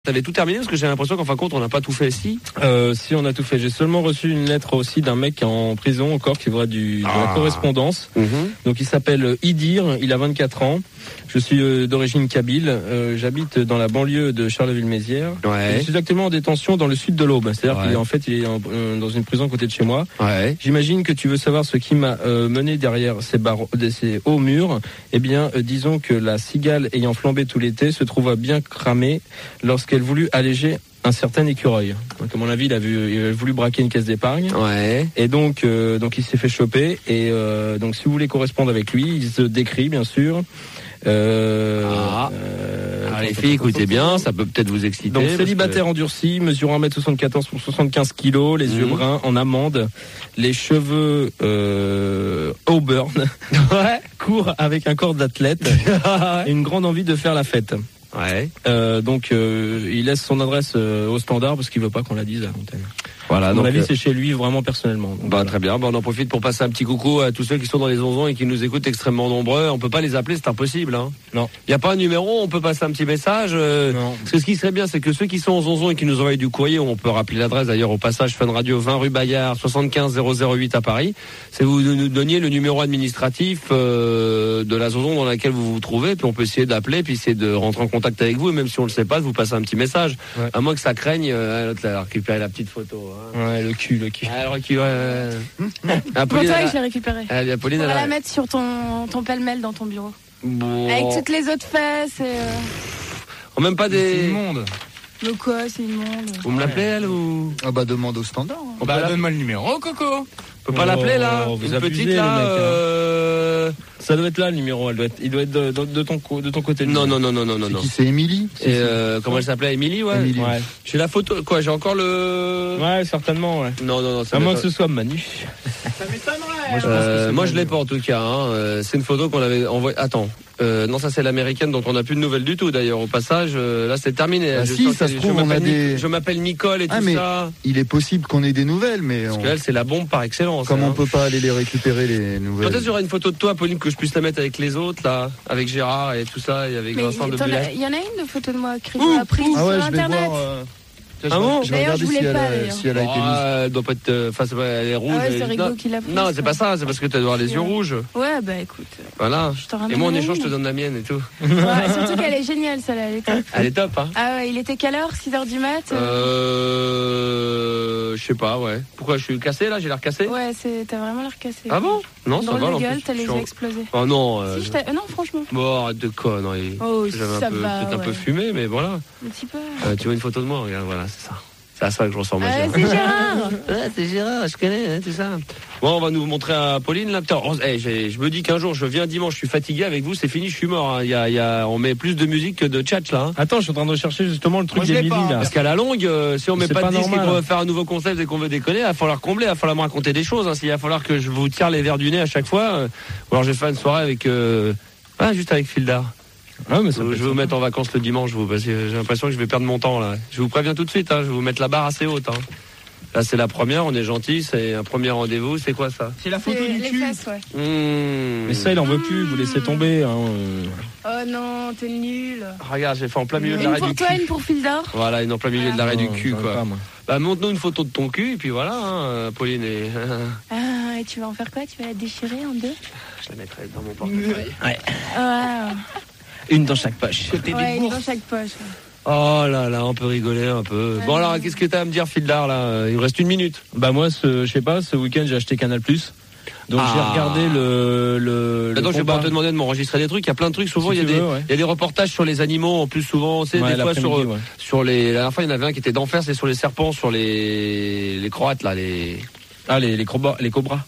T'avais tout terminé parce que j'ai l'impression qu'en fin de compte on n'a pas tout fait ici. Si on a tout fait. J'ai seulement reçu une lettre aussi d'un mec en prison encore qui voit de la correspondance. Donc il s'appelle Idir, il a 24 ans. Je suis d'origine kabyle. J'habite dans la banlieue de Charleville-Mézières. Ouais. Je suis actuellement en détention dans le sud de l'Aube. C'est-à-dire qu'il est dans une prison à côté de chez moi. Ouais. J'imagine que tu veux savoir ce qui m'a mené derrière ces hauts murs. Eh bien, disons que la cigale ayant flambé tout l'été se trouva bien cramée lorsqu'elle voulut alléger un certain écureuil. Donc, à mon avis, il a voulu braquer une caisse d'épargne. Ouais. Et donc il s'est fait choper. Et donc, si vous voulez correspondre avec lui, il se décrit, bien sûr. Alors les filles, écoutez bien, ça peut peut-être vous exciter. Donc, célibataire endurci, mesurant 1m74 pour 75 kg, les yeux bruns en amande, les cheveux auburn, courts avec un corps d'athlète, et une grande envie de faire la fête. Ouais. Il laisse son adresse au standard parce qu'il veut pas qu'on la dise à l'antenne. Voilà. À mon avis, c'est chez lui vraiment personnellement. Donc, voilà. Très bien. On en profite pour passer un petit coucou à tous ceux qui sont dans les onzons et qui nous écoutent extrêmement nombreux. On peut pas les appeler, c'est impossible. Hein. Non. Il y a pas un numéro, on peut passer un petit message. Non. Parce que ce qui serait bien, c'est que ceux qui sont aux onzons et qui nous envoient du courrier, on peut rappeler l'adresse d'ailleurs au passage Fun Radio 20 rue Bayard 75 008 à Paris. C'est vous nous donniez le numéro administratif de la zonzon dans laquelle vous vous trouvez, puis on peut essayer d'appeler, puis essayer de rentrer en contact avec vous. Et même si on le sait pas, de vous passer un petit message. Ouais. À moins que ça craigne. L'autre a récupéré la petite photo. Hein. Ouais, le cul. Ah, le recul, pour toi, je l'ai récupéré. Apolline, on va la mettre sur ton pêle-mêle dans ton bureau. Bon. Avec toutes les autres fesses et... On même pas des... C'est immonde. Mais quoi, c'est immonde. Vous me l'appelez, elle, ou... Ah bah, demande au standard. Hein. Donne-moi le numéro, Coco. On peut pas l'appeler, là. Vous une petite, là, Ça doit être là, le numéro. Il doit être de ton côté. Non. Qui c'est Émilie? Comment elle s'appelait? Émilie, ouais. Émilie. Ouais. J'ai la photo. Quoi, j'ai encore le... Ouais, certainement, ouais. Non. À moins que ce soit Manu. Ça m'étonnerait. Moi, je l'ai pas, en tout cas. Hein. C'est une photo qu'on avait envoyée. Attends. Non, ça c'est l'américaine dont on n'a plus de nouvelles du tout d'ailleurs. Au passage, là c'est terminé. Ah si, ça se trouve, on a des... Je m'appelle Nicole et tout mais ça. Il est possible qu'on ait des nouvelles, mais... Parce qu'elle, c'est la bombe par excellence. Comme on peut pas aller les récupérer, les nouvelles. Peut-être j'aurai une photo de toi, Pauline, que je puisse la mettre avec les autres, là. Avec Gérard et tout ça, et avec Vincent de Bulat. Il y en a une de photo de moi qui a prise sur Internet. Ah bon? Je vais regarder si elle a été mise. Elle doit pas être, elle est rouge. Ah ouais, c'est Rigaud qui l'a prise. Non, c'est pas ça, c'est parce que tu dois avoir les yeux rouges. Ouais, bah écoute. Voilà. Et moi, en échange, je te donne la mienne et tout. Ouais, surtout qu'elle est géniale, celle-là, elle est top. Elle est top, hein. Ah ouais, il était quelle heure? 6h du mat? Je sais pas, ouais. Pourquoi je suis cassé, là? J'ai l'air cassé? Ouais, t'as vraiment l'air cassé. Ah bon? Non, ça va, dans la gueule, t'as les yeux explosés. Oh non. Si, non, franchement. Bon, arrête de conneries. Oh, j'avais ça va, peut-être un peu fumé, mais voilà. Un petit peu. Tu vois une photo de moi, regarde, voilà, c'est ça. C'est à ça que je ressemble. C'est Gérard. Ouais, c'est Gérard, je connais, tout ça. Bon, on va nous montrer à Pauline, là. Putain, je me dis qu'un jour, je viens dimanche, je suis fatigué avec vous, c'est fini, je suis mort. Hein. On met plus de musique que de tchatch, là. Hein. Attends, je suis en train de rechercher justement le truc d'Émilie, là. Parce qu'à la longue, si on met pas de disque et qu'on veut faire un nouveau concept et qu'on veut déconner, il va falloir combler, il va falloir me raconter des choses. Hein. S'il va falloir que je vous tire les verres du nez à chaque fois, ou alors je vais faire une soirée avec, juste avec Fildar. Ah, mais je vais vous mettre en vacances le dimanche, parce que j'ai l'impression que je vais perdre mon temps, là. Je vous préviens tout de suite, hein, je vais vous mettre la barre assez haute, hein. Là, c'est la première, on est gentil, c'est un premier rendez-vous, c'est quoi ça? C'est la photo du cul. Fesses, ouais. Mais ça, il en veut plus, vous laissez tomber, hein. Oh non, t'es nul. Regarde, j'ai fait en plein milieu de l'arrêt du cul. Une pour toi, une pour Fildar. Voilà, une en plein milieu de l'arrêt du cul, quoi. Pas, montre-nous une photo de ton cul, et puis voilà, hein, Pauline. Et tu vas en faire quoi? Tu vas la déchirer en deux? Je la mettrai dans mon portefeuille. Ouais. Wow. Une dans chaque poche. Ouais, une dans chaque poche. Oh là là, on peut rigoler un peu. Bon alors, qu'est-ce que t'as à me dire, Fildar, là? Il me reste 1 minute. Bah moi, je sais pas, ce week-end, j'ai acheté Canal+. Donc j'ai regardé le Attends, je vais pas te demander de m'enregistrer des trucs. Il y a plein de trucs. Souvent, il y a des reportages sur les animaux. En plus, souvent, c'est des fois sur les. La dernière fois, il y en avait un qui était d'enfer. C'est sur les serpents, sur les croates là, les cobras. Les crotales.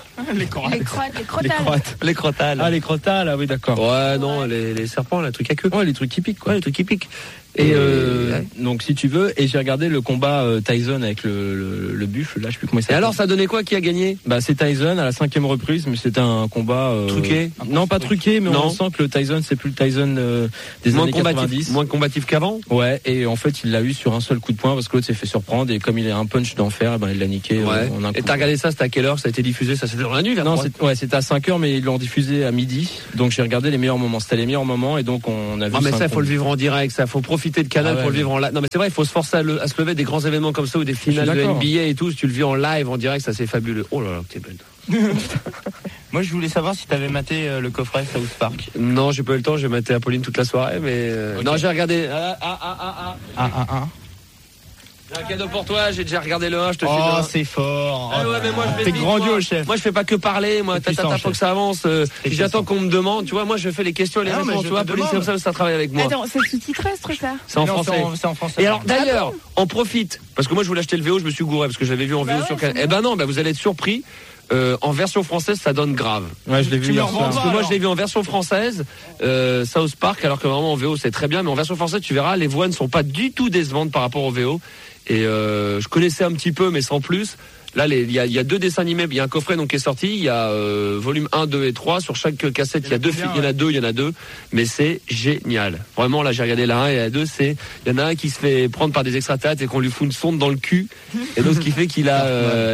Les crotales. Ah, les crotales, ah oui, d'accord. Ouais, non, les serpents, les trucs à queue. Ouais, les trucs qui piquent, quoi. Ouais, les trucs qui piquent. Et donc si tu veux, et j'ai regardé le combat Tyson avec le buffle, là je sais plus comment il s'appelle. Et alors ça donnait quoi, qui a gagné? Bah c'est Tyson à la 5e reprise, mais c'était un combat truqué. Non, pas truqué, mais on sent que le Tyson c'est plus le Tyson des années 90. Moins combatif qu'avant. Ouais, et en fait il l'a eu sur un seul coup de poing parce que l'autre s'est fait surprendre et comme il a un punch d'enfer, il l'a niqué en un coup. Et t'as regardé ça, c'était à quelle heure? Ça a été diffusé, ça c'était dans la nuit vers Non, c'était à 5h, mais ils l'ont diffusé à midi. Donc j'ai regardé les meilleurs moments, c'était les meilleurs moments et donc on a vu. Ah mais ça faut le vivre en direct, ça faut profiter profiter de Canal pour le vivre en live. Non mais c'est vrai, il faut se forcer à se lever des grands événements comme ça ou des finales de NBA et tout. Si tu le vis en live, en direct, ça c'est fabuleux. Oh là là, t'es belle. Moi je voulais savoir si t'avais maté le coffret South Park. Non, j'ai pas eu le temps, j'ai maté Apolline toute la soirée, mais okay. Non, j'ai regardé. J'ai un cadeau pour toi, j'ai déjà regardé le 1, je te file le 1. Oh, c'est fort. Ah ouais, mais moi je fais grandiose, chef. Moi je fais pas que parler, moi faut que ça avance. Si j'attends qu'on me demande, tu vois, moi je fais les questions et les réponses, tu vois, Pauline, c'est comme ça que ça travaille avec moi. Attends, c'est sous-titré ce truc-là? C'est en français. C'est en français. Et alors d'ailleurs, on profite, parce que moi je voulais acheter le VO, je me suis gouré, parce que je l'avais vu en VO sur Canal. Eh ben non, vous allez être surpris. En version française, ça donne grave. Ouais, je l'ai vu hier soir. Parce que moi, je l'ai vu en version française, South Park, alors que vraiment en VO, c'est très bien, mais en version française, tu verras, les voix ne sont pas du tout décevantes par rapport au VO. Et je connaissais un petit peu, mais sans plus. Là, il y a 2 dessins animés, il y a un coffret donc qui est sorti, il y a volume 1, 2 et 3. Sur chaque cassette, il y en a deux, mais c'est génial. Vraiment, là, j'ai regardé la 1 et la 2, il y en a un qui se fait prendre par des extraterrestres et qu'on lui fout une sonde dans le cul, et l'autre qui fait qu'il a,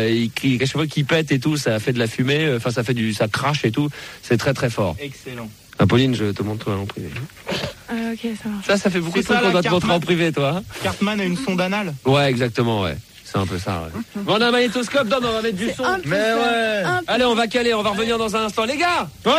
à chaque fois qu'il pète et tout, ça fait de la fumée, enfin, ça crache et tout, c'est très très fort. Excellent. Pauline, je te montre en privé. Ok, ça marche. Ça fait beaucoup de trucs qu'on doit te montrer en privé, toi. Cartman a une sonde anale. Ouais, exactement, ouais. C'est un peu ça, ouais. Bon, on a un magnétoscope, on va mettre du son. Mais ouais. Allez, on va caler, on va revenir dans un instant. Les gars! Ouais!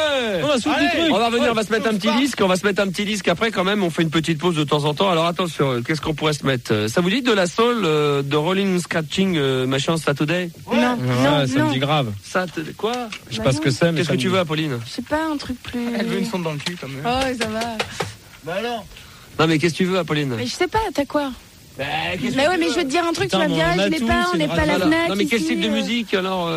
On va revenir, on va se mettre un petit disque, après quand même, on fait une petite pause de temps en temps. Alors attention, qu'est-ce qu'on pourrait se mettre? Ça vous dit de la soul, de Rolling Scratching, machin, Saturday? Non, ça me dit grave. Quoi? Je sais pas ce que c'est, mais. Qu'est-ce que tu veux, Apolline? Je sais pas, un truc plus. Elle veut une sonde dans le cul, quand même. Oh, ça va. Bah alors? Non, mais qu'est-ce que tu veux, Apolline? Mais je sais pas, t'as quoi? Mais ouais, mais je veux te dire un truc, tu vas me dire, je l'ai pas, on n'est pas à la FNAC. Non, mais quel type de musique alors?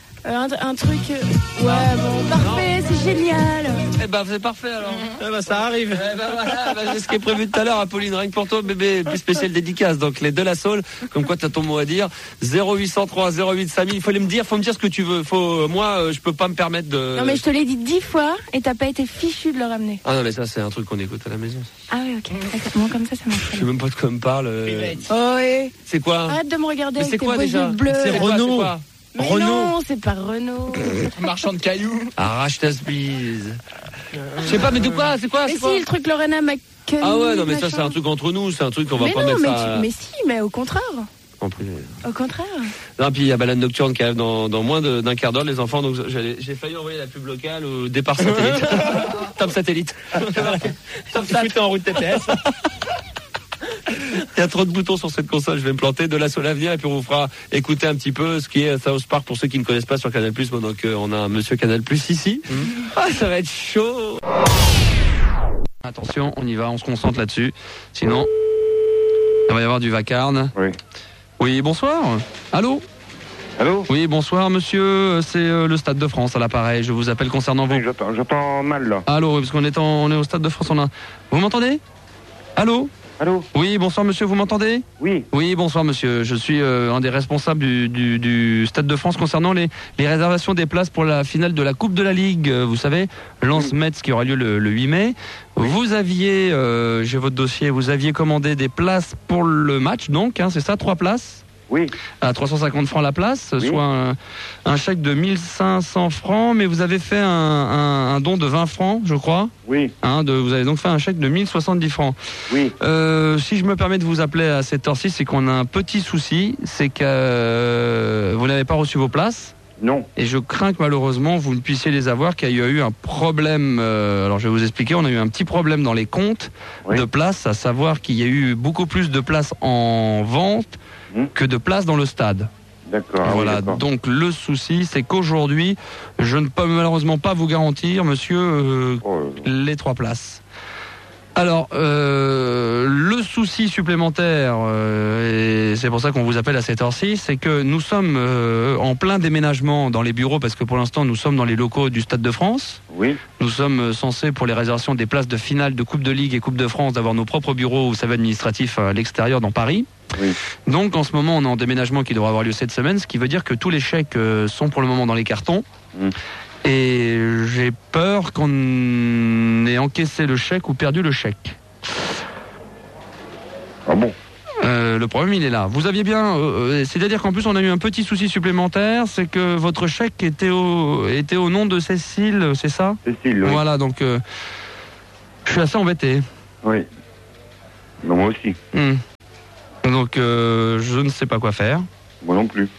Un truc. Ouais, bon, parfait, c'est génial. Eh ben, c'est parfait alors. Eh ben, ça arrive. Eh ben voilà, c'est ce qui est prévu tout à l'heure, Apolline, rien que pour toi, bébé, spécial dédicace. Donc, les de la soul, comme quoi t'as ton mot à dire. 0803 08 5000, il faut me dire ce que tu veux. Moi, je peux pas me permettre de. Non, mais je te l'ai dit 10 fois et t'as pas été fichu de le ramener. Ah non, mais ça, c'est un truc qu'on écoute à la maison. Ah oui, ok. Bon, comme ça marche. Je sais même pas de quoi me parle. Oh, ouais. C'est quoi? Arrête de me regarder avec tes beaux yeux bleus. C'est Renault. Mais Renault. Non, c'est pas Renault. Marchand de cailloux. Arrache ta bise. Je sais pas, mais de quoi? C'est quoi? Mais si, le truc Lorena McKenna. Ah ouais, non, mais ça, c'est un truc entre nous, c'est un truc qu'on va pas mettre ça. Mais si, mais au contraire. En privé. Au contraire. Non, puis il y a Balade Nocturne qui arrive dans moins d'un quart d'heure, les enfants, donc j'ai failli envoyer la pub locale au départ satellite. Top satellite. Top satellite en route TPS. Il y a trop de boutons sur cette console, je vais me planter. De la Soul à venir, et puis on vous fera écouter un petit peu ce qui est South Park pour ceux qui ne connaissent pas sur Canal+. Bon, donc on a un monsieur Canal+ ici. Ah, ça va être chaud. Attention, on y va, on se concentre là-dessus. Sinon, il va y avoir du vacarme. Oui. Oui, bonsoir. Allô? Allô? Oui, bonsoir monsieur, c'est le Stade de France à l'appareil, je vous appelle concernant vous. Oui, j'entends mal là. Allô, oui, parce on est au Stade de France, Vous m'entendez? Allô? Allô? Oui, bonsoir monsieur, vous m'entendez? Oui. Oui, bonsoir monsieur, je suis un des responsables du Stade de France concernant les réservations des places pour la finale de la Coupe de la Ligue, vous savez, Lens-Metz qui aura lieu le 8 mai. Oui. Vous aviez, j'ai votre dossier, vous aviez commandé des places pour le match, donc, c'est ça, 3 places? Oui. À 350 francs la place, oui. Soit un chèque de 1500 francs, mais vous avez fait un don de 20 francs, je crois. Oui. Vous avez donc fait un chèque de 1070 francs. Oui. Si je me permets de vous appeler à cette heure-ci, c'est qu'on a un petit souci, c'est que vous n'avez pas reçu vos places. Non. Et je crains que malheureusement vous ne puissiez les avoir, qu'il y a eu un problème. Alors je vais vous expliquer, on a eu un petit problème dans les comptes de places, à savoir qu'il y a eu beaucoup plus de places en vente que de places dans le stade. D'accord. Voilà, oui, d'accord. donc le souci, c'est qu'aujourd'hui, je ne peux malheureusement pas vous garantir, monsieur, les 3 places. Alors, le souci supplémentaire, et c'est pour ça qu'on vous appelle à cette heure-ci, c'est que nous sommes en plein déménagement dans les bureaux, parce que pour l'instant, nous sommes dans les locaux du Stade de France. Oui. Nous sommes censés, pour les réservations des places de finale de Coupe de Ligue et Coupe de France, d'avoir nos propres bureaux, vous savez, administratifs à l'extérieur, dans Paris. Oui. Donc, en ce moment, on est en déménagement qui devra avoir lieu cette semaine, ce qui veut dire que tous les chèques sont pour le moment dans les cartons. Et j'ai peur qu'on ait encaissé le chèque ou perdu le chèque. Ah bon? Le problème, il est là. Vous aviez bien... c'est-à-dire qu'en plus, on a eu un petit souci supplémentaire, c'est que votre chèque était au nom de Cécile, c'est ça? Cécile, oui. Voilà, donc je suis assez embêté. Oui. Ben, moi aussi. Donc, je ne sais pas quoi faire. Moi non plus.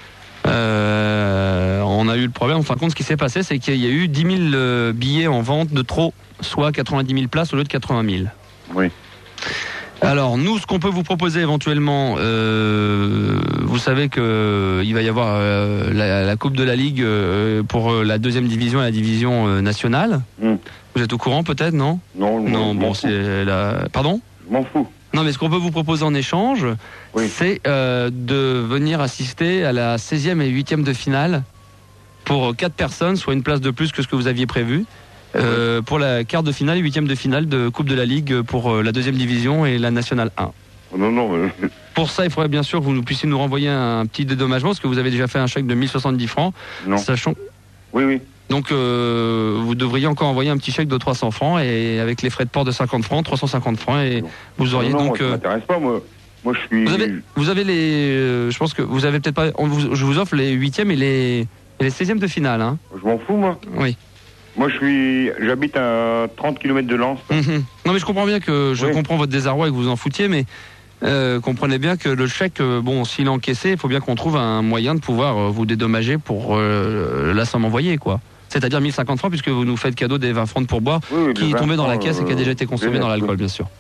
On a eu le problème. En fin de compte, ce qui s'est passé, c'est qu'il y a eu 10 000 billets en vente de trop, soit 90 000 places au lieu de 80 000. Oui. Alors, nous, ce qu'on peut vous proposer éventuellement, vous savez qu'il va y avoir la Coupe de la Ligue pour la deuxième division et la division nationale. Vous êtes au courant peut-être, non ? Non, bon, c'est la... Pardon ? Je m'en fous. Non, mais ce qu'on peut vous proposer en échange, c'est de venir assister à la 16e et 8e de finale pour 4 personnes, soit une place de plus que ce que vous aviez prévu. Pour la quart de finale et 8e de finale de Coupe de la Ligue pour la deuxième division et la Nationale 1. Non. Pour ça, il faudrait bien sûr que vous puissiez nous renvoyer un petit dédommagement, parce que vous avez déjà fait un chèque de 1070 francs. Non. Sachant... Oui. Donc, vous devriez encore envoyer un petit chèque de 300 francs, et avec les frais de port de 50 francs, 350 francs, et vous auriez non, donc... Moi, ça m'intéresse pas, moi je suis... Vous avez les... je pense que vous avez peut-être pas... je vous offre les 8e et les 16e de finale. Hein. Je m'en fous, moi. Oui. Moi, j'habite à 30 km de Lens. Non, mais je comprends bien que je comprends votre désarroi et que vous en foutiez, mais comprenez bien que le chèque, s'il est encaissé, il faut bien qu'on trouve un moyen de pouvoir vous dédommager pour la somme envoyée, quoi. C'est-à-dire 1050 francs, puisque vous nous faites cadeau des 20 francs de pourboire qui est tombé dans la caisse et qui a déjà été consommé dans l'alcool, bien sûr.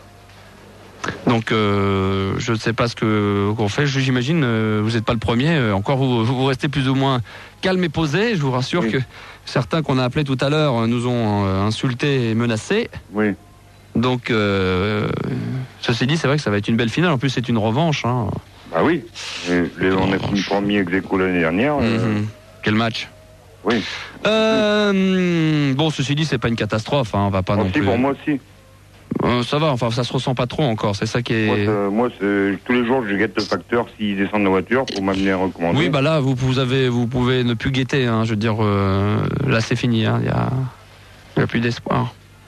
Donc, je ne sais pas ce qu'on fait. J'imagine, vous n'êtes pas le premier. Encore, vous restez plus ou moins calme et posé. Je vous rassure que certains qu'on a appelés tout à l'heure nous ont insultés et menacés. Oui. Donc, ceci dit, c'est vrai que ça va être une belle finale. En plus, c'est une revanche. Hein. Bah oui. On a fini premier ex-aequo l'année dernière. Quel match. Oui. Bon, ceci dit, c'est pas une catastrophe. Hein. On va pas non plus. Pour moi aussi. Ça va, enfin ça se ressent pas trop encore, c'est ça qui est... Moi tous les jours je guette le facteur s'il descend de la voiture pour m'amener à recommander. Oui, bah là vous pouvez ne plus guetter, hein, je veux dire, là c'est fini, hein, il y a plus d'espoir.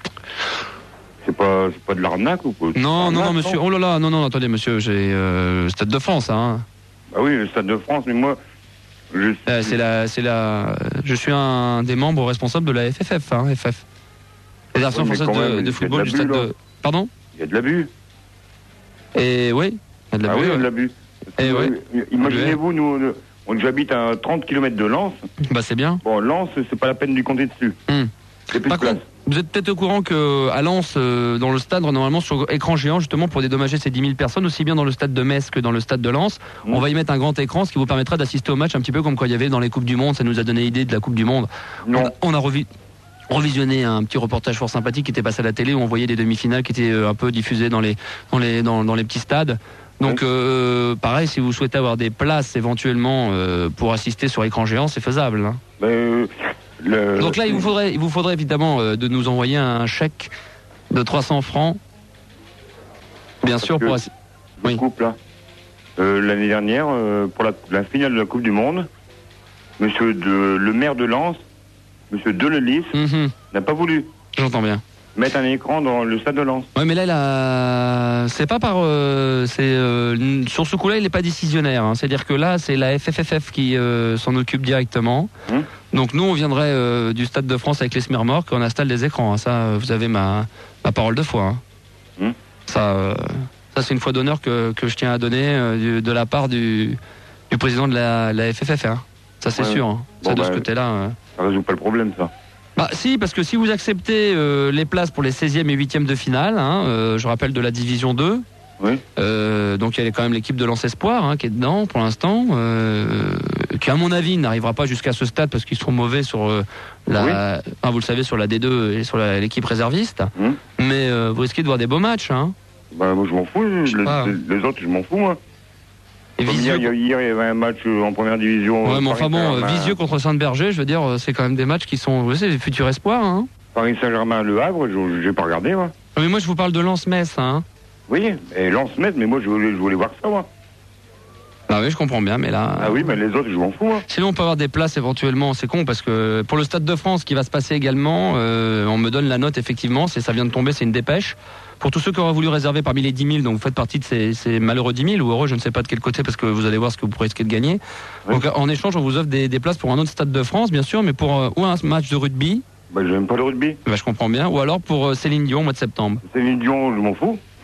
C'est pas de l'arnaque ou quoi? Non, monsieur, oh là là, non, attendez monsieur, j'ai Stade de France, hein. Bah oui, le Stade de France, mais moi... Je suis un des membres responsables de la FFF, hein, FF. Fédération française de football du stade de... Pardon ? Il y a de l'abus. Et oui, il y a de l'abus. Il y a de l'abus. Imaginez-vous, j'habite à 30 km de Lens. Bah c'est bien. Bon, Lens, c'est pas la peine d'y compter dessus. Par contre, vous êtes peut-être au courant qu'à Lens, dans le stade, normalement sur écran géant, justement pour dédommager ces 10 000 personnes, aussi bien dans le stade de Metz que dans le stade de Lens, on va y mettre un grand écran, ce qui vous permettra d'assister au match un petit peu comme quand il y avait dans les Coupes du Monde. Ça nous a donné l'idée de la Coupe du Monde. On a revisionné un petit reportage fort sympathique qui était passé à la télé où on voyait des demi-finales qui étaient un peu diffusées dans les petits stades. Donc pareil, si vous souhaitez avoir des places éventuellement pour assister sur écran géant, c'est faisable. Hein. Donc là, il vous faudrait évidemment de nous envoyer un chèque de 300 francs. Bien sûr, pour coupe là. L'année dernière, pour la finale de la Coupe du Monde, le maire de Lens, Monsieur Delelis, n'a pas voulu. J'entends bien. Mettre un écran dans le stade de Lens. Ouais, mais là, c'est pas par... sur ce coup-là, il n'est pas décisionnaire. Hein. C'est-à-dire que là, c'est la FFF qui s'en occupe directement. Donc nous, on viendrait du Stade de France avec les Smirmorques, on installe des écrans. Hein. Ça, vous avez ma parole de foi. Hein. Ça, c'est une fois d'honneur que je tiens à donner de la part du président de la FFF. Hein. Ça, c'est sûr. Hein. Bon, ça, de ce côté-là... Ça résout pas le problème, ça. Bah si, parce que si vous acceptez les places pour les 16e et 8e de finale, hein, je rappelle de la division 2, donc il y a quand même l'équipe de Lens Espoir qui est dedans pour l'instant, qui à mon avis n'arrivera pas jusqu'à ce stade parce qu'ils seront mauvais sur vous le savez, sur la D2 et sur l'équipe réserviste, mais vous risquez de voir des beaux matchs. Hein. Bah moi je m'en fous, les autres je m'en fous moi. Et hier, il y avait un match en première division. Ouais, mais enfin bon, Visieux contre Saint-Berger, je veux dire, c'est quand même des matchs qui sont, c'est des futurs espoirs. Hein. Paris Saint-Germain, Le Havre, j'ai pas regardé, moi. Mais moi, je vous parle de Lens-Metz, hein. Oui, et Lens-Metz, mais moi, je voulais voir ça, moi. Ah oui, je comprends bien, mais là... Ah oui, mais les autres, je m'en fous, moi. Sinon, on peut avoir des places éventuellement, c'est con, parce que pour le Stade de France qui va se passer également, on me donne la note, effectivement, ça vient de tomber, c'est une dépêche. Pour tous ceux qui auraient voulu réserver parmi les 10 000, donc vous faites partie de ces malheureux 10 000, ou heureux, je ne sais pas de quel côté, parce que vous allez voir ce que vous pourrez risquer de gagner. Donc en échange, on vous offre des places pour un autre Stade de France, bien sûr, mais pour ou un match de rugby. Bah, j'aime pas le rugby. Bah, je comprends bien. Ou alors pour Céline Dion au mois de septembre. Céline Dion, je m'en fous.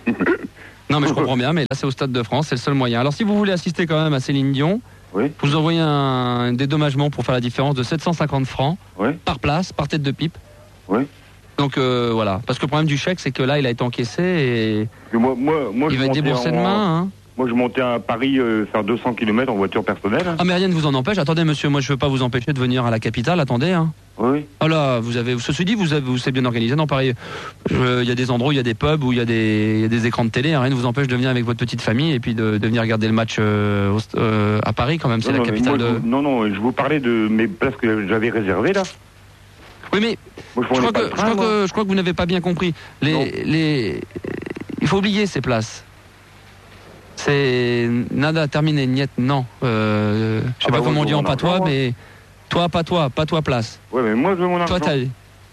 Non, mais je comprends bien, mais là, c'est au Stade de France, c'est le seul moyen. Alors, si vous voulez assister quand même à Céline Dion, vous envoyez un dédommagement pour faire la différence de 750 francs par place, par tête de pipe. Oui. Donc, voilà. Parce que le problème du chèque, c'est que là, il a été encaissé et moi, il va être déboursé demain. Hein. Moi, je montais à Paris faire 200 km en voiture personnelle. Ah, mais rien ne vous en empêche. Attendez, monsieur, moi, je ne veux pas vous empêcher de venir à la capitale. Attendez, hein. Oui. Oh là, ceci dit, vous êtes bien organisé. Non, pareil, il y a des endroits où il y a des pubs, où il y a des écrans de télé. Rien ne vous empêche de venir avec votre petite famille et puis de venir regarder le match à Paris quand même. C'est la capitale de... Non, je vous parlais de mes places que j'avais réservées là. Oui, mais moi, je crois que vous n'avez pas bien compris. Il faut oublier ces places. C'est nada terminé, niet, non. Je sais pas comment on dit en patois, mais toi, pas toi place. Ouais, mais moi je veux mon argent. Pardon ?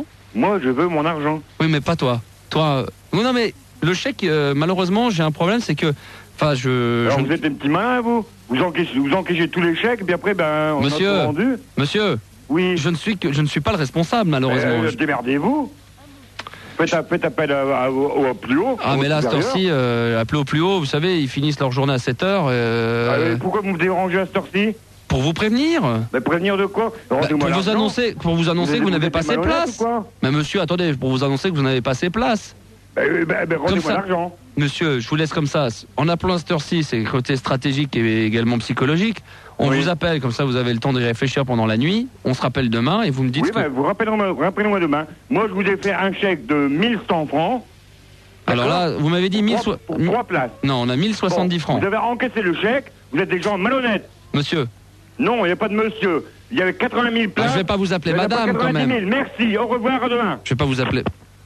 Moi je veux mon argent. Oui, mais pas toi. Toi. Non, mais le chèque, malheureusement, j'ai un problème, c'est que, Alors vous êtes des petits malins, vous encaissez tous les chèques, puis après, on a tout rendu. Monsieur. Oui. Je ne suis pas le responsable, malheureusement. Démerdez-vous. Faites appel au plus haut. Ah, mais là, à cette heure-ci, appelez au plus haut, vous savez, ils finissent leur journée à 7h. Pourquoi vous me dérangez à cette heure-ci ? Pour vous prévenir. Mais prévenir de quoi ? Pour vous annoncer que vous n'avez pas ces places. Mais monsieur, attendez, pour vous annoncer que vous n'avez pas ces places. Rendez-moi l'argent. Monsieur, je vous laisse comme ça. En appelant à cette heure-ci, c'est côté stratégique et également psychologique. On vous appelle, comme ça vous avez le temps de réfléchir pendant la nuit. On se rappelle demain et vous me dites... vous rappelez-moi demain. Moi, je vous ai fait un chèque de 1100 francs. Alors là, vous m'avez dit... Pour 3 places. Non, on a 1070 francs. Vous avez encaissé le chèque, vous êtes des gens malhonnêtes. Monsieur. Non, il n'y a pas de monsieur. Il y avait 80 000 places. Je ne vais pas vous appeler madame, quand même. 000. Merci, au revoir, à demain. Je ne vais pas vous appeler...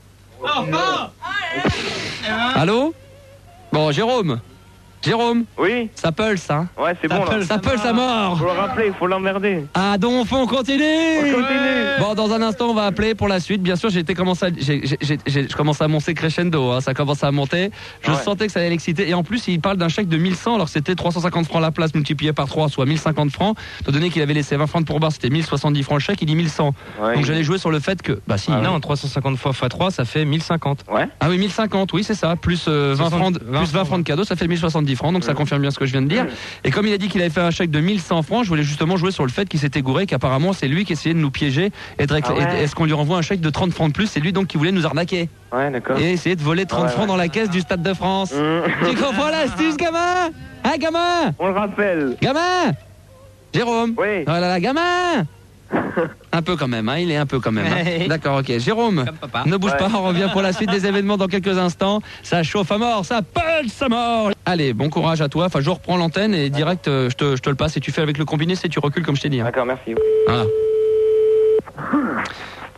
Allô ? Bon, Jérôme. Oui. Ça pulse, hein ? Ouais, c'est bon. Ça pulse à mort. Faut le rappeler, faut l'emmerder. Ah, donc on continue. Bon, dans un instant, on va appeler pour la suite. Bien sûr, je commence à monter crescendo. Hein, ça commence à monter. Je sentais que ça allait l'exciter. Et en plus, il parle d'un chèque de 1100. Alors, c'était 350 francs la place multiplié par 3, soit 1050 francs. Étant donné qu'il avait laissé 20 francs de pourboire, c'était 1070 francs le chèque. Il dit 1100. Ouais, donc, j'allais jouer sur le fait que... Bah si, non, 350 fois x3, ça fait 1050. Ouais. Ah oui, 1050, oui, c'est ça. Plus 20 francs de cadeau, ça fait 1070 francs. Donc, ça confirme bien ce que je viens de dire. Et comme il a dit qu'il avait fait un chèque de 1100 francs, je voulais justement jouer sur le fait qu'il s'était gouré, qu'apparemment c'est lui qui essayait de nous piéger et est-ce qu'on lui renvoie un chèque de 30 francs de plus, c'est lui donc qui voulait nous arnaquer. Ouais, d'accord. Et essayer de voler 30 francs dans la caisse du Stade de France. Tu comprends l'astuce, gamin ? Hein, gamin ? On le rappelle. Gamin ? Jérôme ? Oui. Oh là là, gamin ! Un peu quand même, hein, il est un peu quand même. Hein. D'accord, ok. Jérôme, ne bouge pas, on revient pour la suite des événements dans quelques instants. Ça chauffe à mort, ça pulse à mort. Allez, bon courage à toi. Enfin, je reprends l'antenne et direct, je te le passe et tu fais avec le combiné, c'est tu recules comme je t'ai dit. Hein. D'accord, merci. Voilà. Allô ?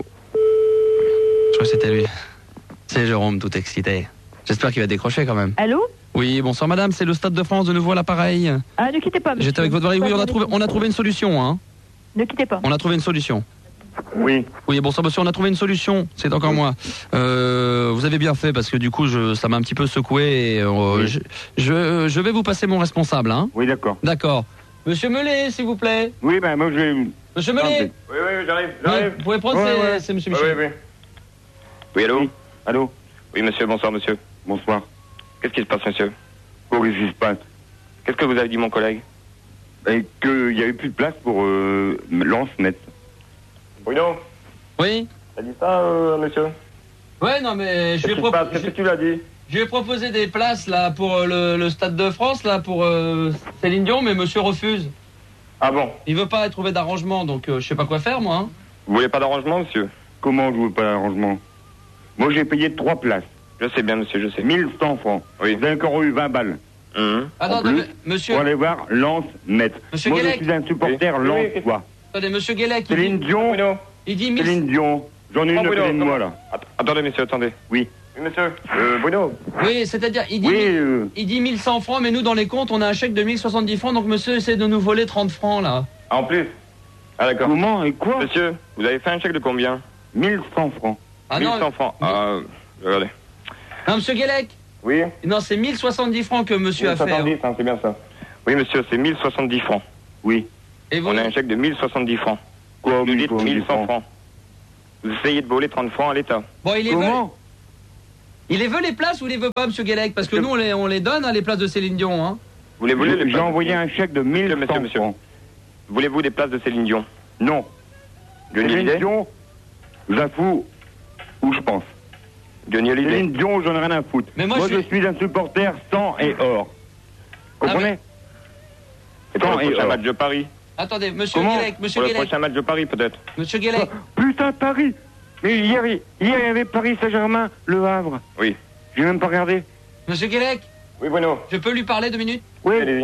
Je crois que c'était lui. C'est Jérôme, tout excité. J'espère qu'il va décrocher quand même. Allô ? Oui, bonsoir madame, c'est le Stade de France de nouveau à l'appareil. Ah, ne quittez pas, monsieur. J'étais avec votre mari, oui, on a trouvé une solution, hein. Ne quittez pas. On a trouvé une solution. Oui. Oui, bonsoir monsieur, on a trouvé une solution, c'est encore moi. Vous avez bien fait parce que du coup, ça m'a un petit peu secoué et je vais vous passer mon responsable, hein. Oui, d'accord. D'accord. Monsieur Mellet, s'il vous plaît. Oui, ben moi je vais... Monsieur Mellet. Oui, j'arrive. Vous pouvez prendre, c'est monsieur Michel. Oui. Oui, allô ? Oui. Allô ? Oui, monsieur, bonsoir, monsieur. Bonsoir. Qu'est-ce qui se passe, monsieur ? Qu'est-ce qui se passe ? Qu'est-ce que vous avez dit, mon collègue ? Et qu'il n'y avait plus de place pour Lens-Metz. Bruno ? Oui ? T'as dit ça, monsieur ? Ouais, non, mais Qu'est-ce que tu l'as dit ? Je lui ai proposé des places, là, pour le Stade de France, là, pour Céline Dion, mais monsieur refuse. Ah bon ? Il veut pas trouver d'arrangement, donc je sais pas quoi faire, moi. Hein. Vous voulez pas d'arrangement, monsieur ? Comment je veux pas d'arrangement ? Moi, j'ai payé 3 places. Je sais bien, monsieur, je sais. 1100 francs. Oui. Vous avez encore eu 20 balles. Attendez, monsieur... Pour aller voir Lens-Metz. Monsieur Moi, Guélec. je suis un supporter lensois. Attendez, monsieur Guélec... Céline Dion. Il dit... Céline Dion. J'en ai une à côté de moi, là. Attendez, monsieur, attendez. Oui. Oui, monsieur. Bruno. Oui, c'est-à-dire, il dit 1100 francs, mais nous, dans les comptes, on a un chèque de 1070 francs, donc monsieur essaie de nous voler 30 francs, là. Ah, en plus ? Ah, d'accord. Comment et quoi ? Monsieur, vous avez fait un chèque de combien ? 1100 francs. Ah 1100 non, francs. Ah, regardez. Non, monsieur Guélec. Oui. Non, c'est 1070 francs que monsieur a fait. 1070, hein, c'est bien ça. Oui, monsieur, c'est 1070 francs. Oui. Et vous... On a un chèque de 1070 francs. Quoi, vous dites 1100 francs. Vous essayez de voler 30 francs à l'État. Bon, il est... Comment ? Il les veut les places ou il les veut pas, monsieur Guélec? Parce que nous, on les donne, hein, les places de Céline Dion. Hein. Vous les voulez, les places? J'ai envoyé un chèque de 1100 francs. Voulez-vous des places de Céline Dion? Non. Céline Dion, je la fous où je pense. Céline Dion, j'en ai rien à foutre. Mais moi je suis un supporter sang et or. Comprenez? Et pour le prochain match de Paris. Attendez, monsieur Guélec, pour le prochain match de Paris, peut-être. Monsieur Guélec. Putain, Paris! Mais hier, il y avait Paris Saint-Germain, Le Havre. Oui. J'ai même pas regardé. Monsieur Guélec. Oui, Bruno. Je peux lui parler 2 minutes? Oui. Allez-y.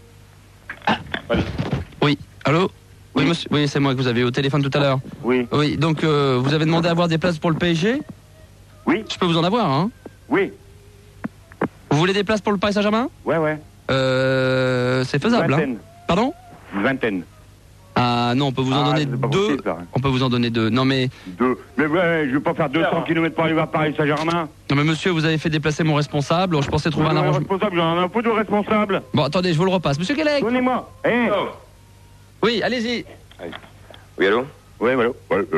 Oui. Allô? Oui, monsieur. Oui, c'est moi que vous avez eu au téléphone tout à l'heure. Oui. Oui, donc vous avez demandé à avoir des places pour le PSG? Oui. Je peux vous en avoir, hein? Oui. Vous voulez des places pour le Paris Saint-Germain? Ouais. C'est faisable, hein? Pardon? Vingtaine. Ah non, on peut vous en donner 2. Possible, on peut vous en donner 2. Non mais... 2. Mais ouais, je vais pas faire 200 km pour aller voir Paris Saint-Germain. Non mais monsieur, vous avez fait déplacer mon responsable. Je pensais trouver un arrangement. Responsable, j'en ai un peu de responsable. Bon, attendez, je vous le repasse. Monsieur Guélec. Donnez-moi. Oui, allez-y. Oui, allô? Oui, allô.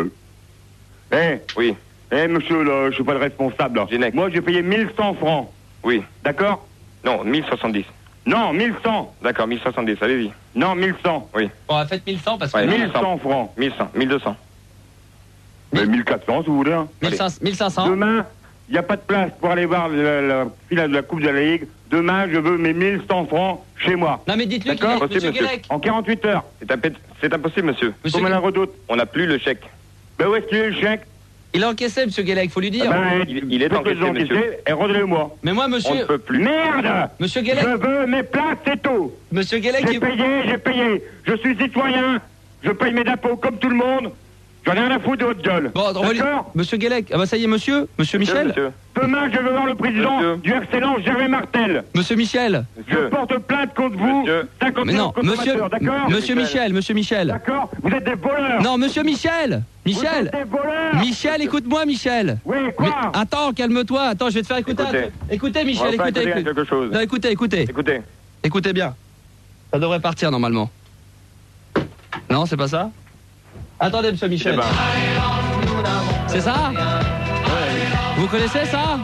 Oui. Monsieur, là, je suis pas le responsable. Là. Moi, j'ai payé 1100 francs. Oui. D'accord? Non, 1070. Non, 1100. D'accord, 1070, allez-y. Non, 1100. Oui. Bon, faites 1100 parce que... Ouais, 1100 francs. 1100, 1200. Mais 1400, si vous voulez. Hein. 1500. Demain, il n'y a pas de place pour aller voir la finale de la Coupe de la Ligue. Demain, je veux mes 1100 francs chez moi. Non, mais dites-lui qu'il est... Monsieur Guélec. En 48 heures. C'est impossible, monsieur. Combien la redoute? On n'a plus le chèque. Ben où est-ce qu'il est le chèque? Il a encaissé, monsieur Guélec, faut lui dire. Il est encaissé, monsieur. Et redonnez-le-moi. Mais moi, monsieur... On ne peut plus. Merde! Monsieur Guélec... Je veux mes places, c'est tout. Monsieur Guélec... J'ai payé. Je suis citoyen. Je paye mes impôts comme tout le monde. J'en ai rien à foutre de votre gueule. Bon, d'accord. Monsieur Guélec, ah bah ça y est, monsieur Michel. Monsieur. Demain, je veux voir le président du Excellence, Gervais Martel. Monsieur Michel. Je porte plainte contre vous. 50 mais non, monsieur, d'accord. Monsieur Michel. D'accord. Vous êtes des voleurs. Non, monsieur Michel. Vous êtes des voleurs. Michel, écoute-moi, Michel. Oui, quoi? Mais, attends, calme-toi. Attends, je vais te faire écouter. Écoutez, Michel, écoutez. Quelque chose. Non, écoutez. Écoutez bien. Ça devrait partir normalement. Non, c'est pas ça? Attendez, monsieur Michel. C'est ça? Vous connaissez ça?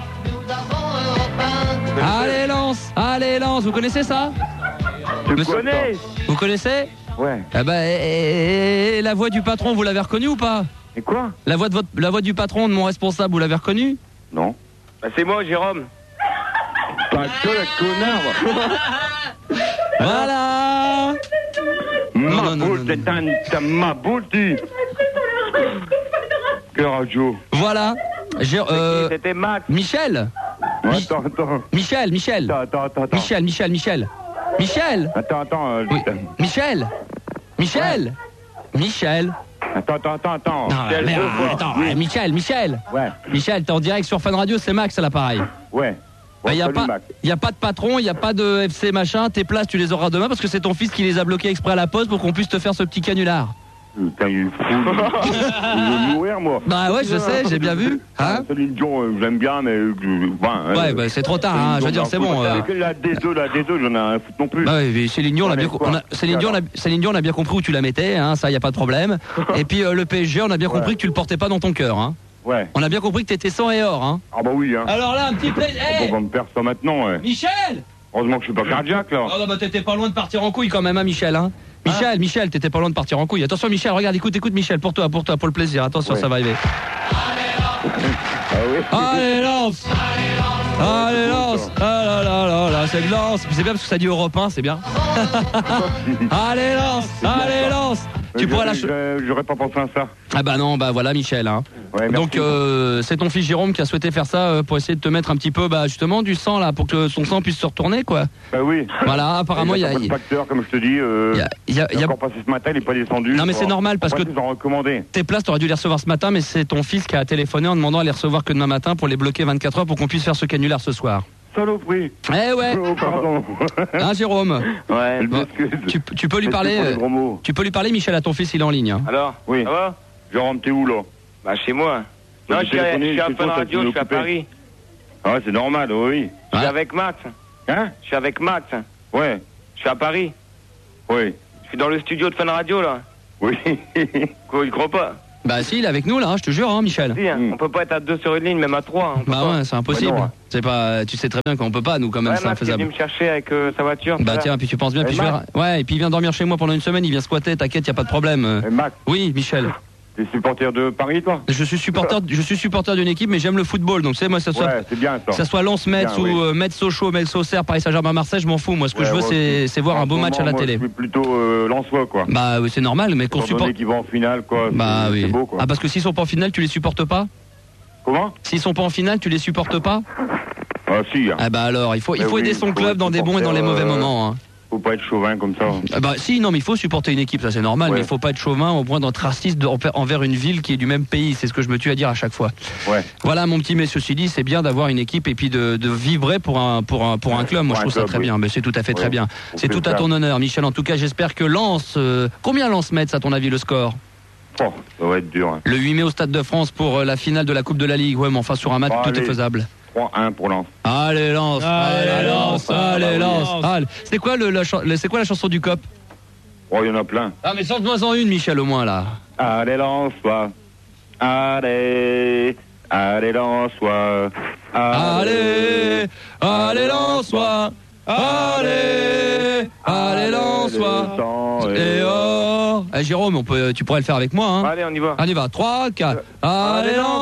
Allez, lance, vous connaissez ça? Vous connaissez? Ouais. Eh ben, et la voix du patron, vous l'avez reconnue ou pas? Et quoi? La voix du patron, de mon responsable, vous l'avez reconnue? Non. Bah, c'est moi, Jérôme. Pas que le connard. Voilà. Ma boule, tu. Que radio. Voilà. C'était Max. Michel. Attends. Michel. Attends. Michel. Attends. Oui. Michel. Attends. Michel. Ouais. Michel, t'es en direct sur Fun Radio, c'est Max à l'appareil. Ouais. Il n'y a pas de patron, il n'y a pas de FC machin, tes places tu les auras demain parce que c'est ton fils qui les a bloquées exprès à la poste pour qu'on puisse te faire ce petit canular. Putain, il est fou. Je vais mourir, moi. Bah ouais, je sais, j'ai bien vu. Hein? Céline Dion, j'aime bien, mais... ouais, bah c'est trop tard, hein. Je veux dire, c'est bon. La D2, j'en ai rien à foutre non plus. Bah oui, Céline Dion, on a bien compris où tu la mettais, hein, ça, y a pas de problème. Et puis le PSG, on a bien compris que tu le portais pas dans ton cœur, hein. Ouais. On a bien compris que t'étais sang et or, hein. Ah bah oui, hein. Alors là, un petit plaisir. On va me faire ça maintenant, ouais. Michel! Heureusement que je suis pas cardiaque, là. Oh non, bah t'étais pas loin de partir en couille quand même, hein, Michel, hein. Michel, t'étais pas loin de partir en couille. Attention, Michel, regarde, écoute, Michel, pour toi, pour le plaisir. Attention, ça va arriver. Allez, lance! Ah là, c'est de lance. C'est bien parce que ça dit Europe 1, c'est bien. Allez, lance! Tu pourrais j'aurais pas pensé à ça. Ah bah non, bah voilà, Michel, hein. Ouais, donc c'est ton fils Jérôme qui a souhaité faire ça pour essayer de te mettre un petit peu justement du sang là pour que son sang puisse se retourner, quoi. Bah oui. Voilà, apparemment il y a pas de facteur, comme je te dis. Il y a encore passé ce matin, il est pas descendu. Non mais c'est normal parce que tes places t'aurais dû les recevoir ce matin, mais c'est ton fils qui a téléphoné en demandant à les recevoir que demain matin pour les bloquer 24 heures pour qu'on puisse faire ce canular ce soir. Saloperie. Eh ouais. Oh, pardon. Hein, Jérôme? Ouais. Bon, tu peux lui parler. Tu peux lui parler, Michel, à ton fils, il est en ligne. Hein. Alors? Oui. Ça va? Jérôme, t'es où là? Bah chez moi. Non, je suis à Fun Radio, je suis à Paris. Ah ouais, c'est normal, oui. Je suis avec Max. Hein? Je suis avec Max. Ouais. Je suis à Paris. Oui. Je suis dans le studio de Fun Radio là. Oui. Quoi, il croit pas? Bah si, il est avec nous là, je te jure, Michel. Si, on peut pas être à 2 sur une ligne, même à 3. Bah ouais, c'est impossible. Bah non, c'est pas, tu sais très bien qu'on peut pas, nous quand même, c'est infaisable. Il est venu me chercher avec sa voiture. Bah tiens, puis tu penses bien, puis ouais, et puis il vient dormir chez moi pendant une semaine, il vient squatter, t'inquiète, y a pas de problème. Max. Oui, Michel. T'es supporter de Paris, toi? Je suis supporter d'une équipe, mais j'aime le football. Donc, tu sais, moi, ça soit Lens-Metz ou Metz-Sochaux, Metz-Auxerre, Paris Saint-Germain-Marseille, je m'en fous. Moi, ce que je veux, c'est voir un beau match à la télé. Je suis plutôt Lensois, quoi. Bah, oui, c'est normal, mais qu'on supporte. Qui vont en finale, quoi. Bah, oui. C'est beau, quoi. Ah, parce que s'ils sont pas en finale, tu les supportes pas? Comment? S'ils sont pas en finale, tu les supportes pas? Ah, si. Ah, bah, alors, il faut aider son club dans des bons et dans les mauvais moments, Faut pas être chauvin comme ça. Bah si, non, mais il faut supporter une équipe, ça c'est normal, mais il faut pas être chauvin au point d'être raciste envers une ville qui est du même pays. C'est ce que je me tue à dire à chaque fois. Ouais. Voilà, mon petit messieurs, ceci dit, c'est bien d'avoir une équipe et puis de vibrer pour un club. Moi, je trouve ça très bien. Mais c'est tout à fait très bien. C'est tout à ton honneur, Michel. En tout cas, j'espère que Lens, combien Lens Metz à ton avis le score? Oh, ça va être dur. Le 8 mai au Stade de France pour la finale de la Coupe de la Ligue. Ouais, mais enfin sur un match, tout est faisable. 3-1 pour Lens. Allez Lens, allez Lens. C'est quoi la chanson du COP? Oh, il y en a plein. Ah mais chante-moi en une, Michel, au moins là. Allez Lensois. Allez Lensois. Allez Lensois. Allez Lensois. Et oh. Jérôme, tu pourrais le faire avec moi, hein. Allez, on y va. On y va. 3, 4. Allez Lensois.